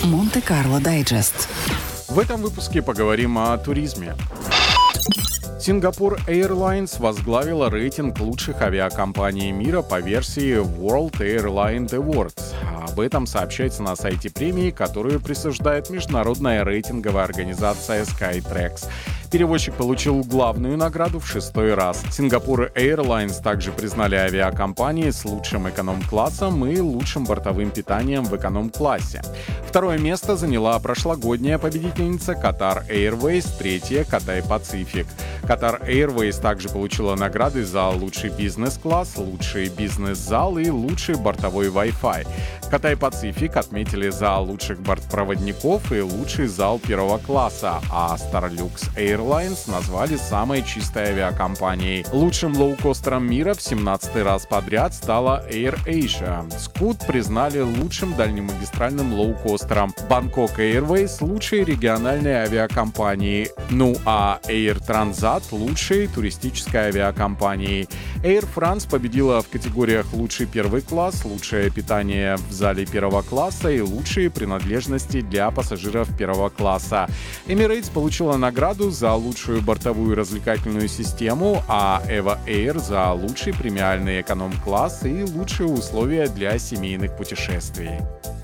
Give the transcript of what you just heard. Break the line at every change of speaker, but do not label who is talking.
Монте-Карло Дайджест.
В этом выпуске поговорим о туризме. Singapore Airlines возглавила рейтинг лучших авиакомпаний мира по версии World Airline Awards. Об этом сообщается на сайте премии, которую присуждает международная рейтинговая организация Skytrax. Перевозчик получил главную награду в 6-й раз. Singapore Airlines также признали авиакомпании с лучшим эконом-классом и лучшим бортовым питанием в эконом-классе. Второе место заняла прошлогодняя победительница Qatar Airways, третье — Cathay Pacific. Qatar Airways также получила награды за лучший бизнес-класс, лучший бизнес-зал и лучший бортовой Wi-Fi. Cathay Pacific отметили за лучших бортпроводников и лучший зал первого класса, а Starlux Airlines назвали самой чистой авиакомпанией. Лучшим лоукостером мира в 17-й раз подряд стала AirAsia. Scoot признали лучшим дальнемагистральным лоукостером. Bangkok Airways — лучшей региональной авиакомпанией. Ну а Air Transat — лучшей туристической авиакомпанией. Air France победила в категориях лучший первый класс, лучшее питание в зале первого класса и лучшие принадлежности для пассажиров первого класса. Emirates получила награду за лучшую бортовую развлекательную систему, а EVA Air за лучший премиальный эконом-класс и лучшие условия для семейных путешествий.